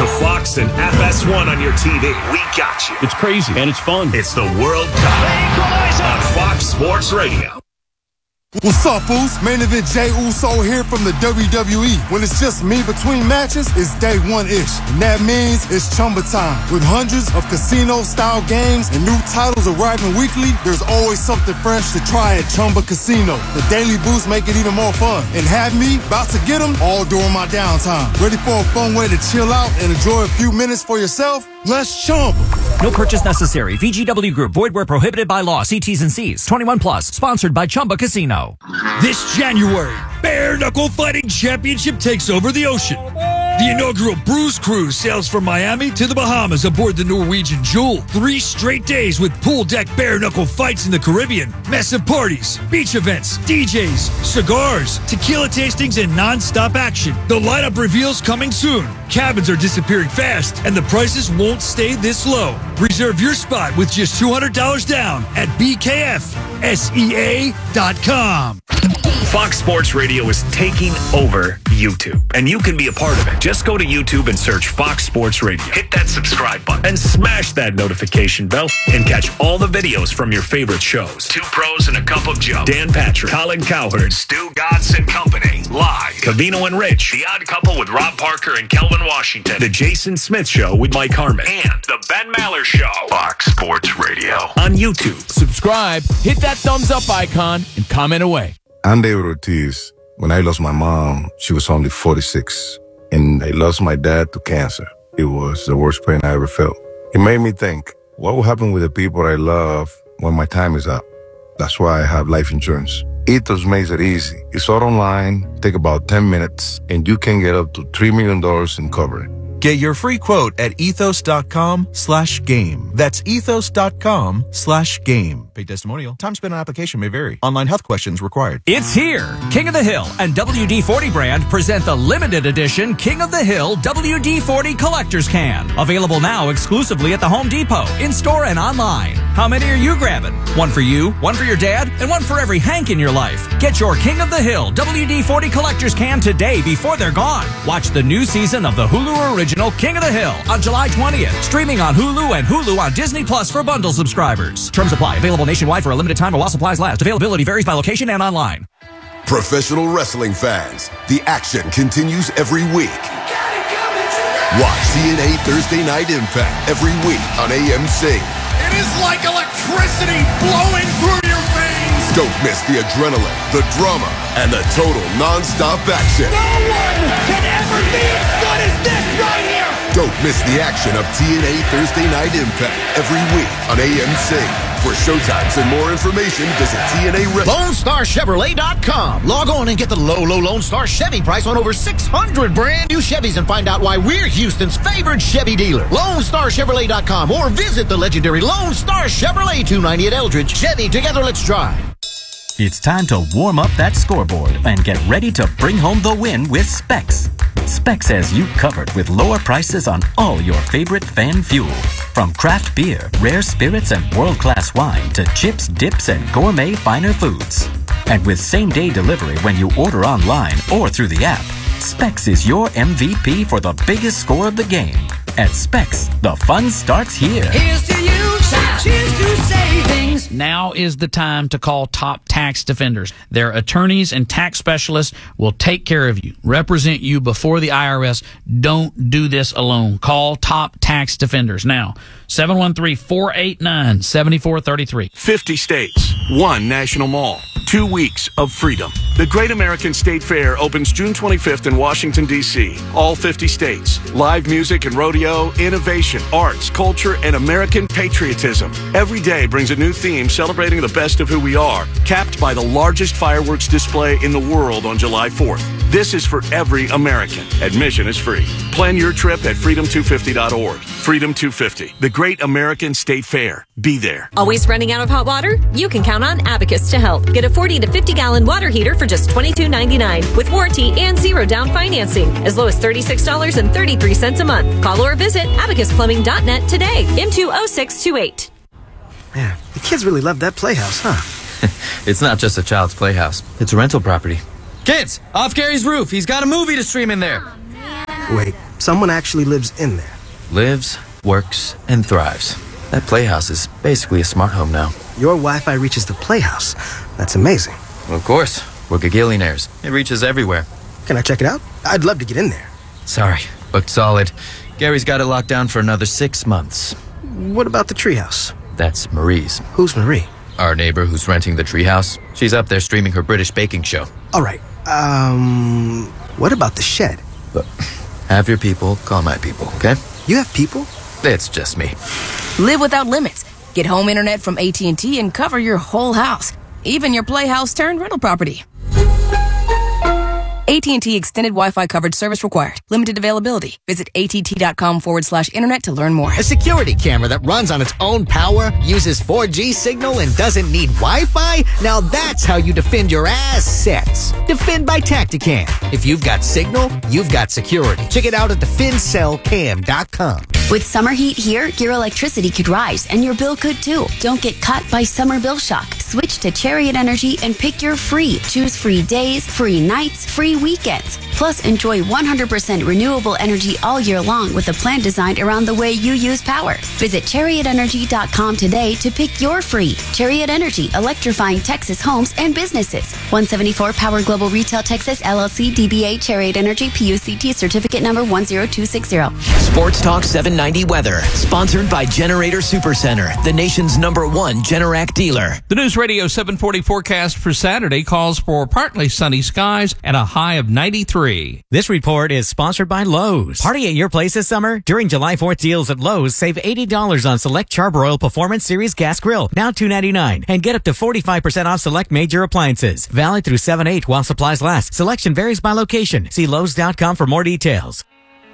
to Fox and FS1 on your TV. We got you. It's crazy and it's fun. It's the World Cup on Fox Sports Radio. What's up, Foos? Main event Jey Uso here from the WWE. When it's just me between matches, it's day one-ish. And that means it's Chumba time. With hundreds of casino-style games and new titles arriving weekly, there's always something fresh to try at Chumba Casino. The daily boosts make it even more fun. And have me about to get them all during my downtime. Ready for a fun way to chill out and enjoy a few minutes for yourself? Let's Chumba. No purchase necessary. VGW Group. Void where prohibited by law. See T's and C's. 21 plus. Sponsored by Chumba Casino. This January, Bare Knuckle Fighting Championship takes over the ocean. The inaugural Bruise Cruise sails from Miami to the Bahamas aboard the Norwegian Jewel. 3 straight days with pool deck bare knuckle fights in the Caribbean, massive parties, beach events, DJs, cigars, tequila tastings, and non-stop action. The lineup reveals coming soon. Cabins are disappearing fast, and the prices won't stay this low. Reserve your spot with just $200 down at BKFSEA.com. Fox Sports Radio is taking over YouTube, and you can be a part of it. Just go to YouTube and search Fox Sports Radio. Hit that subscribe button and smash that notification bell and catch all the videos from your favorite shows. 2 Pros and a Cup of Joe, Dan Patrick, Colin Cowherd, Stu Godson and Company, live, Covino and Rich, The Odd Couple with Rob Parker and Kelvin Washington, The Jason Smith Show with Mike Harmon, and The Ben Maller Show. Fox Sports Radio on YouTube. Subscribe, hit that thumbs up icon, and comment away. I'm David Ortiz. When I lost my mom, she was only 46. And I lost my dad to cancer. It was the worst pain I ever felt. It made me think, what will happen with the people I love when my time is up? That's why I have life insurance. Ethos makes it easy. It's all online, take about 10 minutes, and you can get up to $3 million in coverage. Get your free quote at ethos.com/game. That's ethos.com/game. Paid testimonial. Time spent on application may vary. Online health questions required. It's here. King of the Hill and WD-40 brand present the limited edition King of the Hill WD-40 Collector's Can. Available now exclusively at the Home Depot, in-store and online. How many are you grabbing? One for you, one for your dad, and one for every Hank in your life. Get your King of the Hill WD-40 Collector's Can today before they're gone. Watch the new season of the Hulu original King of the Hill on July 20th. Streaming on Hulu and Hulu on Disney Plus for bundle subscribers. Terms apply. Available nationwide for a limited time or while supplies last. Availability varies by location and online. Professional wrestling fans, the action continues every week. Watch TNA Thursday Night Impact every week on AMC. It is like electricity flowing through your veins. Don't miss the adrenaline, the drama, and the total non-stop action. No one can ever be as good as this right here. Don't miss the action of TNA Thursday Night Impact every week on AMC. For showtimes and more information, visit TNA LoneStarChevrolet.com. Log on and get the low Lone Star Chevy price on over 600 brand new Chevys and find out why we're Houston's favorite Chevy dealer. LoneStarChevrolet.com or visit the legendary Lone Star Chevrolet 290 at Eldridge. Chevy, together let's drive. It's time to warm up that scoreboard and get ready to bring home the win with Specs. Specs has you covered with lower prices on all your favorite fan fuel. From craft beer, rare spirits, and world-class wine to chips, dips, and gourmet finer foods. And with same-day delivery when you order online or through the app, Specs is your MVP for the biggest score of the game. At Specs, the fun starts here. Here's to you, cheers to savings. Now is the time to call Top Tax Defenders. Their attorneys and tax specialists will take care of you, represent you before the IRS. Don't do this alone. Call Top Tax Defenders now. 713-489-7433. 50 states, 1 national mall, 2 weeks of freedom. The Great American State Fair opens June 25th in Washington, D.C. All 50 states. Live music and rodeo, innovation, arts, culture, and American patriotism. Every day brings a new theme celebrating the best of who we are, capped by the largest fireworks display in the world on July 4th. This is for every American. Admission is free. Plan your trip at freedom250.org. Freedom 250, the Great American State Fair. Be there. Always running out of hot water? You can count on Abacus to help. Get a 40 to 50 gallon water heater for just $22.99 with warranty and 0 down financing, as low as $36.33 a month. Call or visit abacusplumbing.net today into 0628. Man, the kids really love that playhouse, huh? It's not just a child's playhouse. It's a rental property. Kids, off Gary's roof. He's got a movie to stream in there. Wait, someone actually lives in there. Lives, works, and thrives. That playhouse is basically a smart home now. Your Wi-Fi reaches the playhouse. That's amazing. Well, of course. We're gagillionaires. It reaches everywhere. Can I check it out? I'd love to get in there. Sorry, booked solid. Gary's got it locked down for another 6 months. What about the treehouse? That's Marie's. Who's Marie? Our neighbor who's renting the treehouse. She's up there streaming her British baking show. All right. What about the shed? But have your people call my people, okay? You have people? It's just me. Live without limits. Get home internet from AT&T and cover your whole house. Even your playhouse turned rental property. AT&T Extended Wi-Fi coverage service required. Limited availability. Visit att.com/internet to learn more. A security camera that runs on its own power, uses 4G signal, and doesn't need Wi-Fi? Now that's how you defend your assets. Defend by Tacticam. If you've got signal, you've got security. Check it out at defendcellcam.com. With summer heat here, your electricity could rise, and your bill could too. Don't get caught by summer bill shock. Switch to Chariot Energy and pick your free. Choose free days, free nights, free weekends. Plus, enjoy 100% renewable energy all year long with a plan designed around the way you use power. Visit ChariotEnergy.com today to pick your free. Chariot Energy, electrifying Texas homes and businesses. 174 Power Global Retail Texas, LLC, DBA Chariot Energy, PUCT, certificate number 10260. Sports Talk 790 weather, sponsored by Generator Supercenter, the nation's #1 Generac dealer. The News Radio 740 forecast for Saturday calls for partly sunny skies and a high of 93. This report is sponsored by Lowe's. Party at your place this summer? During July 4th deals at Lowe's, save $80 on select Charbroil Performance Series gas grill, now $2.99, and get up to 45% off select major appliances. Valid through 7/8 while supplies last. Selection varies by location. See Lowe's.com for more details.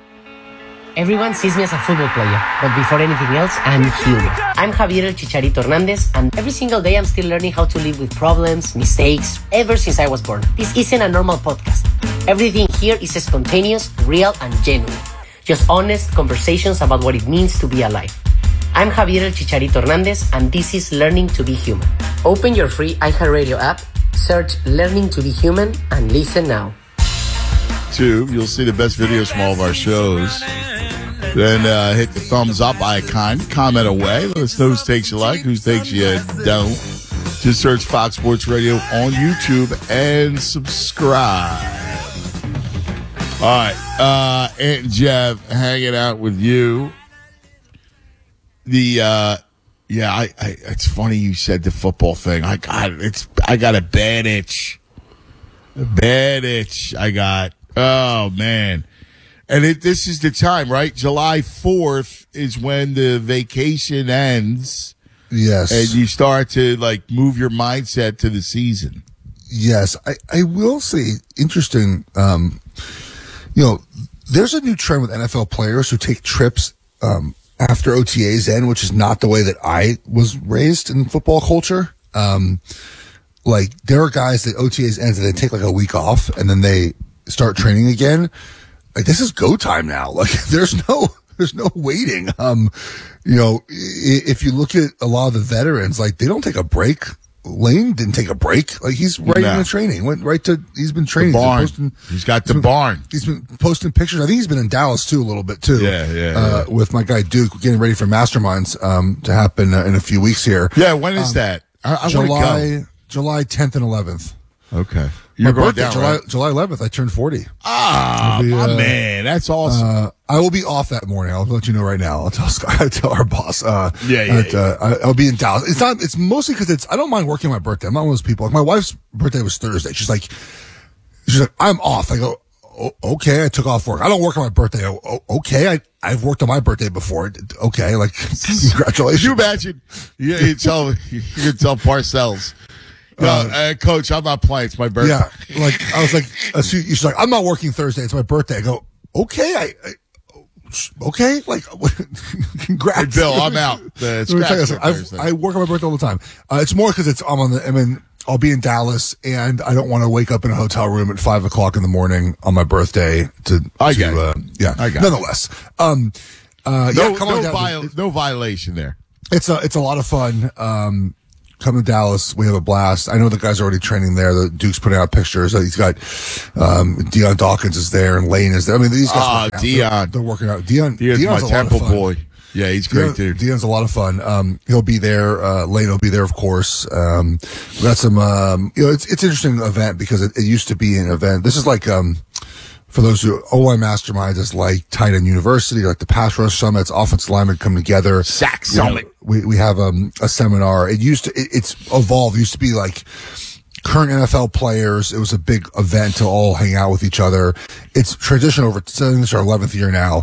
Everyone sees me as a football player, but before anything else, I'm human. I'm Javier El Chicharito Hernandez, and every single day I'm still learning how to live with problems, mistakes, ever since I was born. This isn't a normal podcast. Everything here is spontaneous, real, and genuine. Just honest conversations about what it means to be alive. I'm Javier El Chicharito Hernandez, and this is Learning to be Human. Open your free iHeartRadio app, search Learning to be Human, and listen now. YouTube, you'll see the best videos from all of our shows. Then hit the thumbs up icon, comment away. Let us know whose takes you like, whose takes you don't. Just search Fox Sports Radio on YouTube and subscribe. All right, Aunt and Jeff hanging out with you. It's funny you said the football thing. I got a bad itch. Oh man. And this is the time, right? July 4th is when the vacation ends. Yes. And you start to, move your mindset to the season. Yes. I will say, interesting, there's a new trend with NFL players who take trips after OTAs end, which is not the way that I was raised in football culture. There are guys that OTAs ends and they take a week off and then they start training again. This is go time now. There's no waiting. If you look at a lot of the veterans, they don't take a break. Lane didn't take a break. He's right into training. He's been training. The barn. He's got the barn. He's been posting pictures. I think he's been in Dallas too, a little bit too. Yeah. With my guy Duke, getting ready for Masterminds, to happen in a few weeks here. Yeah. When is that? I July 10th and 11th. Okay. You're going down, July 11th, I turned 40. Man, that's awesome. I will be off that morning. I'll let you know right now. I'll tell our boss. I'll be in Dallas. It's mostly because I don't mind working my birthday. I'm not one of those people. My wife's birthday was Thursday. She's like, I'm off. I go, okay. I took off work. I don't work on my birthday. Okay. I've worked on my birthday before. Okay. Congratulations. Can you imagine? You can tell Parcells. Coach, I'm not playing. It's my birthday. Yeah, I was she's like, I'm not working Thursday. It's my birthday. I go, okay, okay, congrats. Hey, Bill, I'm out. I work on my birthday all the time. It's more because I'll be in Dallas and I don't want to wake up in a hotel room at 5 o'clock in the morning on my birthday I got it. Nonetheless, no violation there. It's a lot of fun. come to Dallas. We have a blast. I know the guys are already training there. The Duke's putting out pictures. He's got Deion Dawkins is there and Lane is there. I mean, these guys. Deion. They're working out. Deion's my a Temple lot of fun. boy. Yeah, he's great, dude. Deion's a lot of fun. He'll be there. Lane will be there, of course. We got some. It's an interesting event because it used to be an event. This is like for those who O-line masterminds, it's like Tight End University, like the pass rush summits, offensive linemen come together. Sack summit. We have a seminar. It's evolved. It used to be like current NFL players. It was a big event to all hang out with each other. It's tradition over. This is our 11th year now.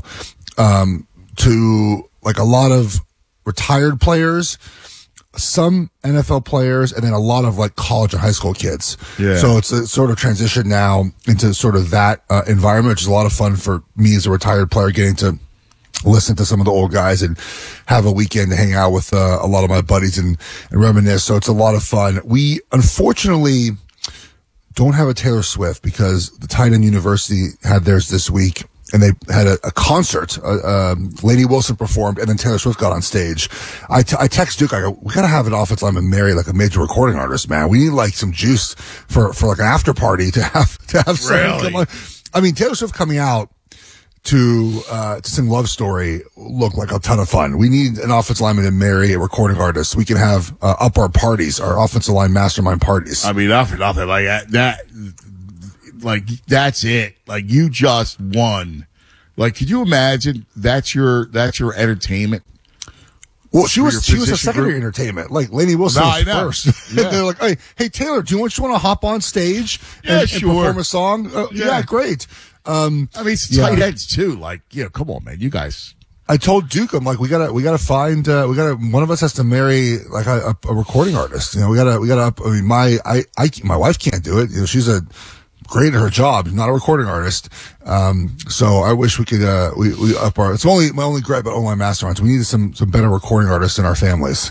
To like a lot of retired players, some NFL players, and then a lot of like college and high school kids. Yeah. So it's a sort of transition now into sort of that environment, which is a lot of fun for me as a retired player, getting to listen to some of the old guys and have a weekend to hang out with a lot of my buddies and reminisce. So it's a lot of fun. We unfortunately don't have a Taylor Swift because the Tight End University had theirs this week. And they had a concert. Lainey Wilson performed, and then Taylor Swift got on stage. I text Duke. I go, we gotta have an offensive lineman marry like a major recording artist, man. We need like some juice for like an after party to have someone come on. I mean, Taylor Swift coming out to sing Love Story looked like a ton of fun. We need an offensive lineman to marry a recording artist. We can have up our parties, our offensive line mastermind parties. I mean, nothing like that. Like, that's it. Like, you just won. Like, could you imagine that's your entertainment? Well, she was a secondary entertainment. Like, Lainey Wilson was first. Yeah. They're like, hey, Taylor, do you want to hop on stage and perform a song? Yeah, great. I mean, it's tight ends too. Like, come on, man. You guys. I told Duke, I'm like, we gotta find, one of us has to marry like a recording artist. We gotta, I mean, my wife can't do it. She's great at her job, not a recording artist. So I wish we could, we up our, it's my only gripe about online masterminds. We need some better recording artists in our families.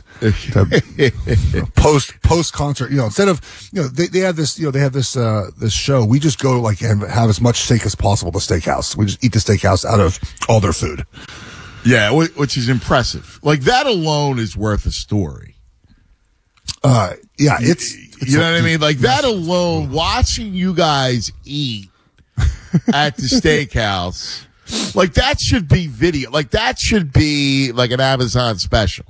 Post concert, instead of, they have this, this show. We just go like and have as much steak as possible at the steakhouse. We just eat the steakhouse out of all their food. Yeah, which is impressive. Like that alone is worth a story. Yeah, it's you know what I mean? Like that alone, watching you guys eat at the steakhouse, like that should be video. Like that should be like an Amazon special.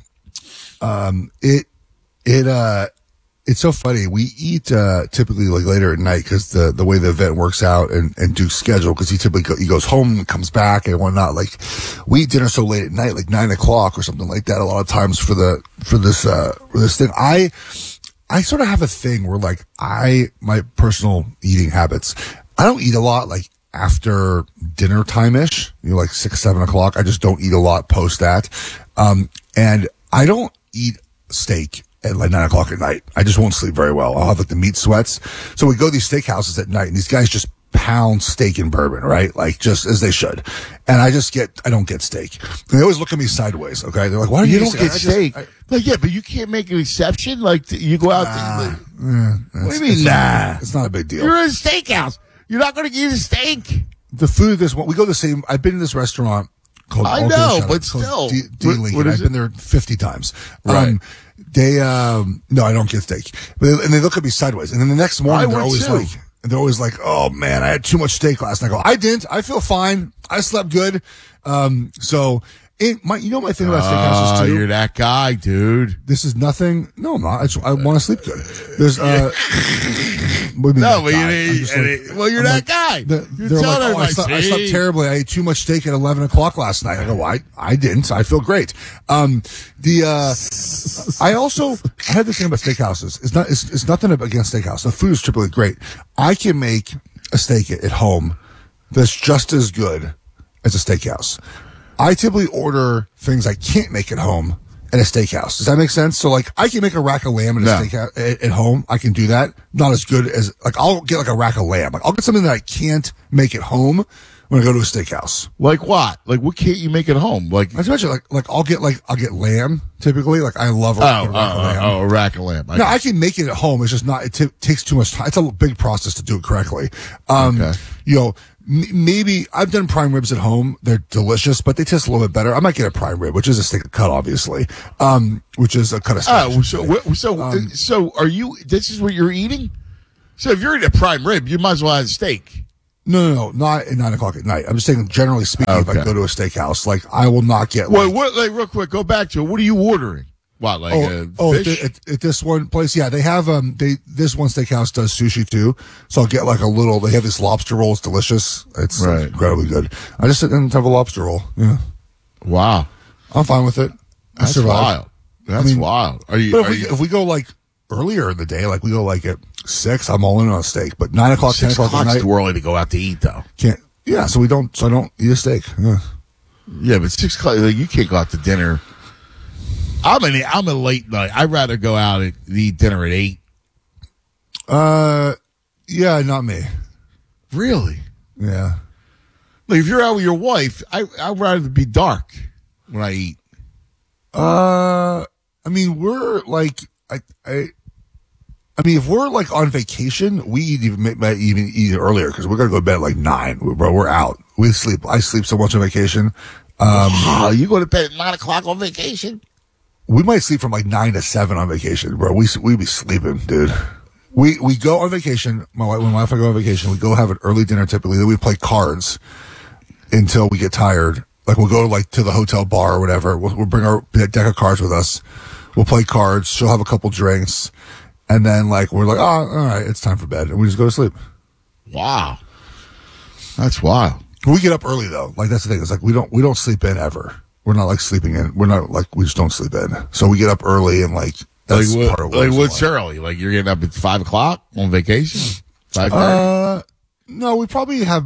It's so funny. We eat typically like later at night because the way the event works out and Duke's schedule, because he goes home and comes back and whatnot. Like we eat dinner so late at night, like 9:00 or something like that. A lot of times for this thing, I sort of have a thing where like my personal eating habits, I don't eat a lot like after dinner time-ish, like 6-7 o'clock. I just don't eat a lot post that. And I don't eat steak at like 9:00 at night. I just won't sleep very well. I'll have like the meat sweats. So we go to these steakhouses at night and these guys just pound steak and bourbon, right? Like just as they should. And I don't get steak. And they always look at me sideways. Okay. They're like, why do you don't get steak? Like, yeah, but you can't make an exception. Like you go out what do you mean? Nah, it's not a big deal. You're in a steakhouse. You're not going to eat a steak. The food, we go the same. I've been in this restaurant called I know, but still. I've been there 50 times. Right. No, I don't get steak. And they look at me sideways. And then the next morning, they're always like, oh man, I had too much steak last night. I go, I didn't. I feel fine. I slept good. My thing about steakhouses too. You're that guy, dude. This is nothing. No, I'm not. I want to sleep good. There's, you're that guy. They're like, I slept terribly. I ate too much steak at 11:00 last night. I go, I didn't. I feel great. I had this thing about steakhouses. It's nothing against steakhouse. The food is typically great. I can make a steak at home that's just as good as a steakhouse. I typically order things I can't make at home at a steakhouse. Does that make sense? So like I can make a rack of lamb at a steakhouse at home. I can do that. Not as good as like I'll get like a rack of lamb. Like I'll get something that I can't make at home when I go to a steakhouse. Like what? Like what can't you make at home? Like I mentioned, like I'll get lamb typically. Like I love a rack of lamb. A rack of lamb. I can make it at home. It's just not. It takes too much time. It's a big process to do it correctly. maybe I've done prime ribs at home. They're delicious, but they taste a little bit better. I might get a prime rib, which is a steak cut, obviously, which is a cut of steak. So are you? This is what you're eating. So if you're eating a prime rib, you might as well have a steak. No, not at 9 o'clock at night. I'm just saying, generally speaking, if I go to a steakhouse, like I will not get. What? Like real quick, go back to it. What are you ordering? What, like fish? At this one place, yeah, they have this one steakhouse does sushi too, so I'll get like a little. They have this lobster roll. It's delicious. It's incredibly good. I just sit and have a lobster roll. Yeah. Wow. I'm fine with it. That's wild. That's wild. If we go like earlier in the day, like we go like at 6, I'm all in on a steak. But 9 o'clock, 10 o'clock at night, too early to go out to eat though. Can't. Yeah, so I don't eat a steak. Yeah, but 6 o'clock, like, you can't go out to dinner. I'm a late night. I'd rather go out and eat dinner at 8. Yeah, not me. Really? Yeah. Like if you're out with your wife, I'd rather be dark when I eat. I mean, we're like, I mean, if we're like on vacation, we might even eat earlier because we're gonna go to bed at like 9. Bro, we're out. I sleep so much on vacation. You go to bed at 9 o'clock on vacation? We might sleep from like 9 to 7 on vacation, bro. We be sleeping, dude. We go on vacation. When my wife and I go on vacation, we go have an early dinner typically. Then we play cards until we get tired. Like we'll go like to the hotel bar or whatever. We'll bring our deck of cards with us. We'll play cards. She'll have a couple drinks, and then like we're like, oh, all right, it's time for bed, and we just go to sleep. Wow, that's wild. We get up early though. Like that's the thing. It's like we don't sleep in ever. We're not like sleeping in. We're not like we just don't sleep in. So we get up early and like that's part of what. Like what's early? Like you're getting up at 5 o'clock on vacation? 5:30? No, we probably have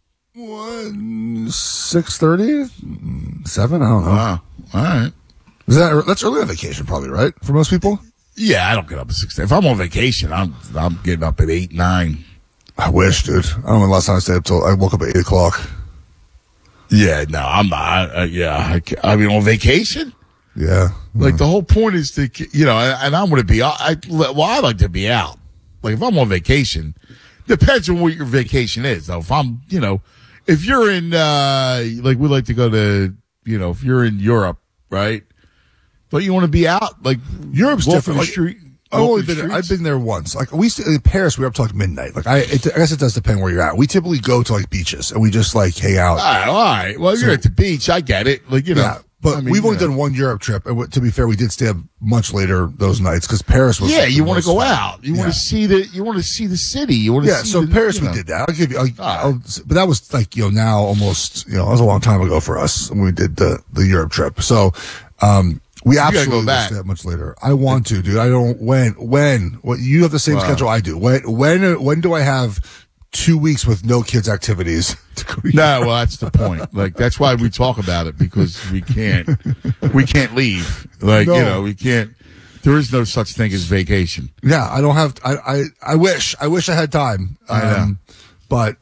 6:30, 7. I don't know. Wow. All right. That's early on vacation, probably, right? For most people. Yeah, I don't get up at 6:30. If I'm on vacation, I'm getting up at 8, 9. I wish, dude. I don't know when last time I stayed up till I woke up at 8 o'clock. Yeah, no, I'm not. I mean, on vacation? Yeah. Like, the whole point is to, and I'm going to be out. I like to be out. Like, if I'm on vacation, depends on what your vacation is, though. If I'm, if you're in, like, we like to go to, if you're in Europe, right? But you want to be out? Like, Europe's different. Like, street. I've been there once. Like in Paris, we were up till like midnight. Like I guess it does depend where you're at. We typically go to like beaches and we just like hang out. All right. Well, you're at the beach. I get it. Like Yeah, but we've only done one Europe trip. And to be fair, we did stay up much later those nights because Paris was. Yeah, you want to go out. You want to see the. You want to see the city. You want to. Yeah. So Paris, we did that. I'll give you. But that was like now almost. That was a long time ago for us when we did the Europe trip. So. We absolutely will stay up much later. I want to, dude. I don't. When? What? You have the same schedule I do. When do I have 2 weeks with no kids' activities? No, well, that's the point. Like that's why we talk about it because we can't leave. Like we can't. There is no such thing as vacation. Yeah, I don't have. I wish I had time. I know, but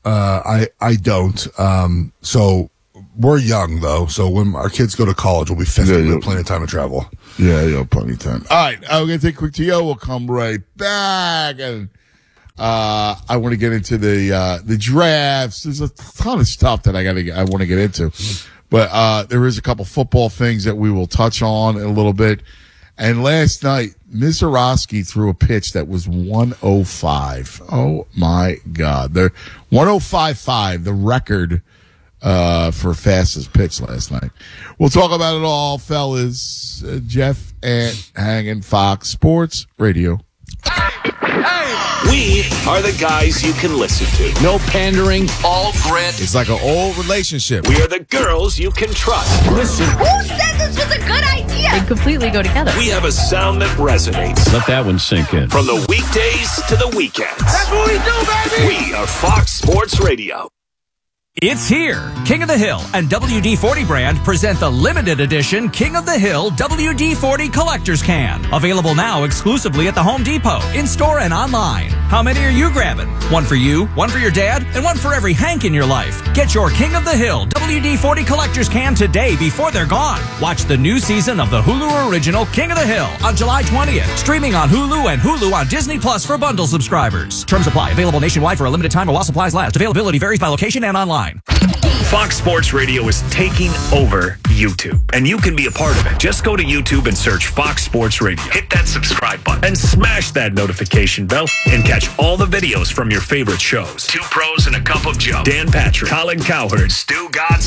I don't. So. We're young, though, so when our kids go to college, we'll be 50. We'll have plenty of time to travel. Yeah, you'll have plenty of time. All right, we're going to take a quick TO. We'll come right back. And I want to get into the drafts. There's a ton of stuff that I want to get into. But there is a couple football things that we will touch on in a little bit. And last night, Mizorowski threw a pitch that was 105. Oh, my God. The 105.5, the record for fastest pitch last night. We'll talk about it all, fellas. Jeff and Hangin', Fox Sports Radio. We are the guys you can listen to. No pandering, all grit. It's like an old relationship. We are the girls you can trust. Listen. Who said this was a good idea? They completely go together. We have a sound that resonates. Let that one sink in. From the weekdays to the weekends. That's what we do, baby! We are Fox Sports Radio. It's here. King of the Hill and WD-40 brand present the limited edition King of the Hill WD-40 Collector's Can. Available now exclusively at the Home Depot, in-store and online. How many are you grabbing? One for you, one for your dad, and one for every Hank in your life. Get your King of the Hill WD-40 Collector's Can today before they're gone. Watch the new season of the Hulu original King of the Hill on July 20th. Streaming on Hulu and Hulu on Disney Plus for bundle subscribers. Terms apply. Available nationwide for a limited time or while supplies last. Availability varies by location and online. Fox Sports Radio is taking over YouTube, and you can be a part of it. Just go to YouTube and search Fox Sports Radio. Hit that subscribe button and smash that notification bell and catch all the videos from your favorite shows. Two Pros and a Cup of Joe, Dan Patrick, Colin Cowherd, Stu Godson,